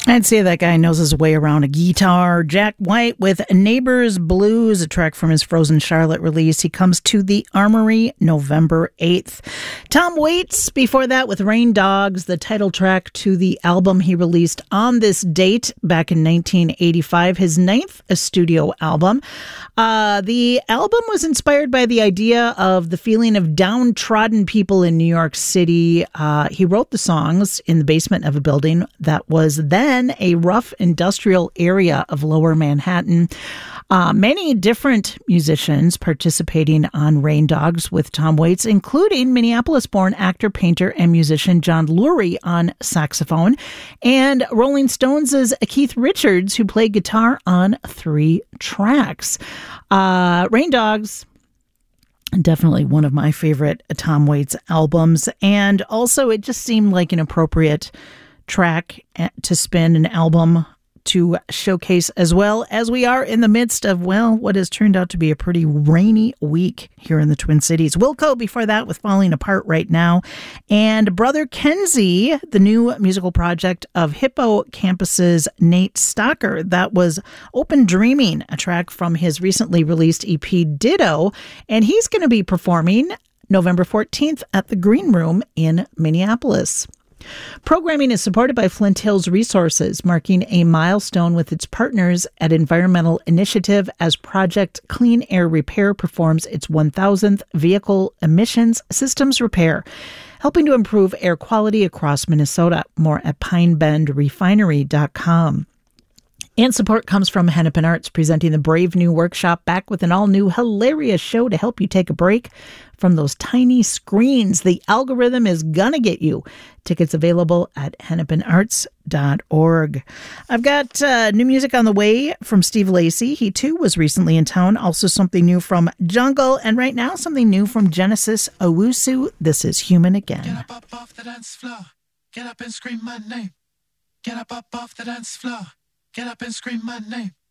I'd say that guy knows his way around a guitar. Jack White with Neighbors Blues, a track from his Frozen Charlotte release. He comes to the Armory November 8th. Tom Waits, before that, with Rain Dogs, the title track to the album he released on this date back in 1985, his ninth studio album. The album was inspired by the idea of the feeling of downtrodden people in New York City. He wrote the songs in the basement of a building that was then a rough industrial area of Lower Manhattan. Many different musicians participating on Rain Dogs with Tom Waits, including Minneapolis-born actor, painter, and musician John Lurie on saxophone, and Rolling Stones' Keith Richards, who played guitar on 3 tracks. Rain Dogs, definitely one of my favorite Tom Waits albums, and also it just seemed like an appropriate track to spin an album to showcase, as well as we are in the midst of, well, what has turned out to be a pretty rainy week here in the Twin Cities. Wilco before that with Falling Apart Right Now, and Brother Kenzie, the new musical project of Hippo Campus's Nate Stocker. That was Open Dreaming, a track from his recently released EP Ditto, and he's going to be performing November 14th at the Green Room in Minneapolis. Programming is supported by Flint Hills Resources, marking a milestone with its partners at Environmental Initiative as Project Clean Air Repair performs its 1,000th vehicle emissions systems repair, helping to improve air quality across Minnesota. More at pinebendrefinery.com. And support comes from Hennepin Arts, presenting the Brave New Workshop, back with an all-new hilarious show to help you take a break from those tiny screens. The algorithm is gonna get you. Tickets available at hennepinarts.org. I've got new music on the way from Steve Lacy. He, too, was recently in town. Also something new from Jungle. And right now, something new from Genesis Owusu. This is Human Again. Get up off the dance floor. Get up and scream my name. Get up off the dance floor. Get up and scream my name.